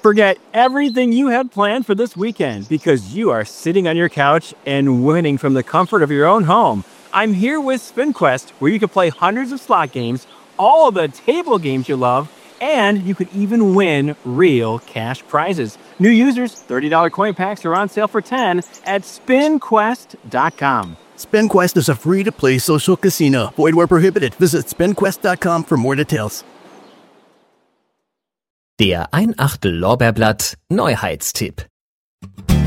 Forget everything you had planned for this weekend because you are sitting on your couch and winning from the comfort of your own home. I'm here with SpinQuest, where you can play hundreds of slot games, all of the table games you love, and you could even win real cash prizes. New users, $30 coin packs are on sale for $10 at SpinQuest.com. SpinQuest is a free-to-play social casino. Void where prohibited. Visit SpinQuest.com for more details. Der Ein Achtel Lorbeerblatt Neuheitstipp.